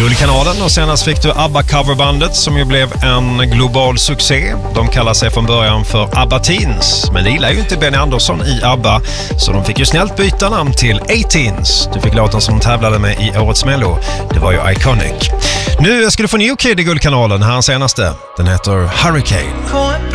Guldkanalen och senast fick du ABBA-coverbandet som ju blev en global succé. De kallar sig från början för ABBA Teens, men det gillar ju inte Benny Andersson i ABBA, så de fick ju snällt byta namn till A-Teens. Du fick låten som tävlade med i årets Mello. Det var ju Iconic. Nu ska du få New Kid i Guldkanalen, här senaste. Den heter Hurricane.